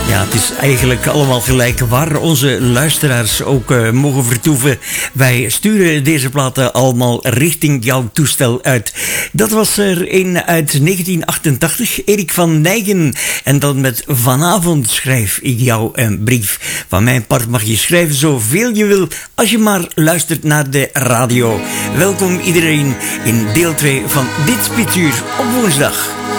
Ja, het is eigenlijk allemaal gelijk waar onze luisteraars ook mogen vertoeven. Wij sturen deze platen allemaal richting jouw toestel uit. Dat was er een uit 1988, Erik van Nijgen. En dan met Vanavond schrijf ik jou een brief. Van mijn part mag je schrijven zoveel je wil, als je maar luistert naar de radio. Welkom iedereen in deel 2 van Dit Spitsuur op woensdag.